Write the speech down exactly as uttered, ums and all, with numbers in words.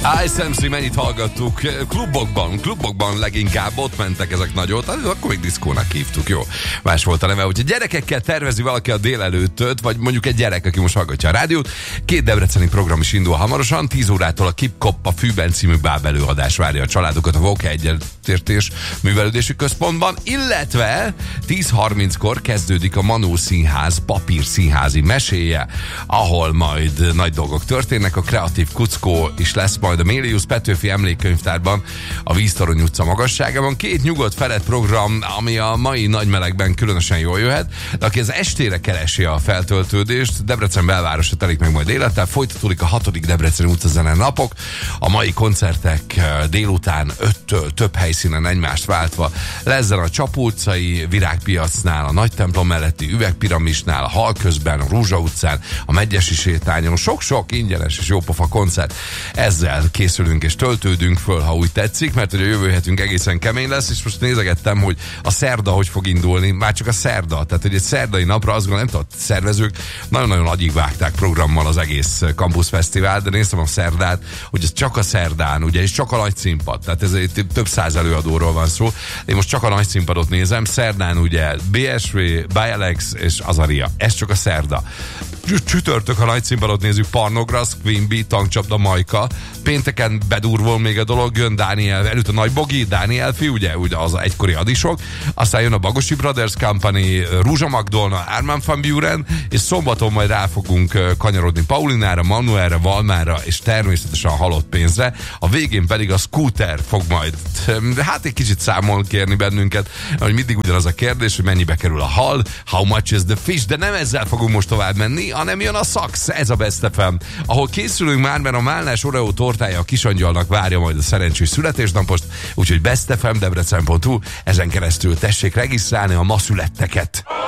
Ice em cé, mennyit hallgattuk? Klubokban, klubokban leginkább ott mentek ezek nagyot, akkor még diszkónak hívtuk, jó? Más volt a neve, úgyhogy gyerekekkel tervezi valaki a délelőttöt, vagy mondjuk egy gyerek, aki most hallgatja a rádiót. Két debreceni program is indul hamarosan, tíz órától a Kip-Kop a Fűben című bábelőadás várja a családokat a Voke Egyetértés Művelődési Központban, illetve tíz harminckor kezdődik a Manó Színház papírszínházi meséje, ahol majd nagy dolgok történnek, a Kreatív Kuckó is lesz majd a Mélius Petőfi Emlékkönyvtárban, a Víztorony utca magasságában. Két nyugodt felett program, ami a mai nagy melegben különösen jól jöhet, de aki az estére keresi a feltöltődést, Debrecen belvárosa telik meg majd élettel, folytatódik a hatodik Debreceni utcazene napok, a mai koncertek délután öttől több helyszínen egymást váltva lezzen a Csapó utcai Virágpiacnál, a Nagy templom melletti Üvegpiramisnál, a Hal közben, a Rózsa utcán, a Megyesi sétányon, sok-sok ingyenes és jópofa koncert. Ezzel készülünk és töltődünk föl, ha úgy tetszik, mert ugye a jövő hetünk egészen kemény lesz, és most nézegettem, hogy a szerda hogy fog indulni, már csak a szerda, tehát hogy egy szerdai napra azt gondolom, nem tudom, szervezők nagyon-nagyon agyig vágták programmal az egész Campus Fesztivál, de néztem a szerdát, hogy ez csak a szerdán, ugye, és csak a nagy színpad, tehát ez egy több száz előadóról van szó. Én most csak a nagy színpadot nézem, szerdán ugye bé es vé, Bialex és Azaria, ez csak a szerda. Csütörtök, a nagy színpadot nézzük, Parnograsz, Quimby, Tankcsapda, Majka. Pénteken bedurvol még a dolog, jön Dániel, előtt a Nagy Bogi, Dániel fi, ugye, ugye az egykori adisok, aztán jön a Bagosi Brothers Company, Rúzsa Magdolna, Armand van Buren, és szombaton majd rá fogunk kanyarodni Paulinára, Manuelre, Valmára, és természetesen a Halott pénzre. A végén pedig a Scooter fog majd, hát egy kicsit számol kérni bennünket, hogy mindig ugyanaz a kérdés, hogy mennyibe kerül a hal, how much is the fish, de nem ezzel fogunk most tovább menni, hanem jön a szax, ez a Best ef em, ahol készülünk már, mert a Málnás Oreo tortája a Kisangyalnak várja majd a szerencsés születésnapost, úgyhogy bestfm debrecen pont hu, ezen keresztül tessék regisztrálni a ma születteket.